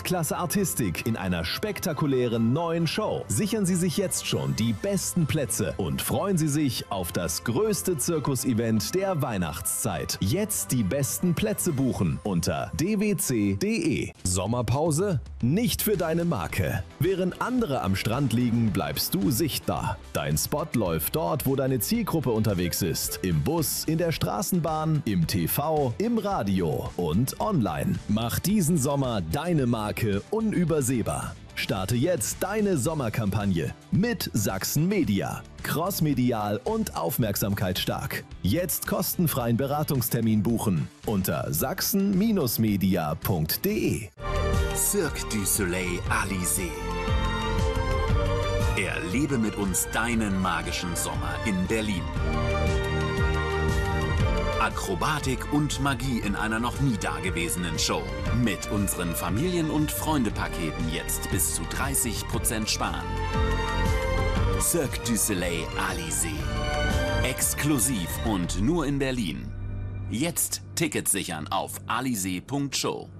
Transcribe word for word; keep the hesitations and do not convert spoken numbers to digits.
Weltklasse Artistik in einer spektakulären neuen Show. Sichern Sie sich jetzt schon die besten Plätze und freuen Sie sich auf das größte Zirkusevent der Weihnachtszeit. Jetzt die besten Plätze buchen unter d w c punkt d e. Sommerpause? Nicht für deine Marke. Während andere am Strand liegen, bleibst du sichtbar. Dein Spot läuft dort, wo deine Zielgruppe unterwegs ist. Im Bus, in der Straßenbahn, im T V, im Radio und online. Mach diesen Sommer deine Marke unübersehbar. Starte jetzt deine Sommerkampagne mit Sachsen Media. Crossmedial und aufmerksamkeitsstark. Jetzt kostenfreien Beratungstermin buchen unter sachsen Media punkt d e. Cirque du Soleil Alizé. Erlebe mit uns deinen magischen Sommer in Berlin. Akrobatik und Magie in einer noch nie dagewesenen Show. Mit unseren Familien- und Freunde-Paketen jetzt bis zu dreißig Prozent sparen. Cirque du Soleil Alizé. Exklusiv und nur in Berlin. Jetzt Tickets sichern auf alizé punkt show.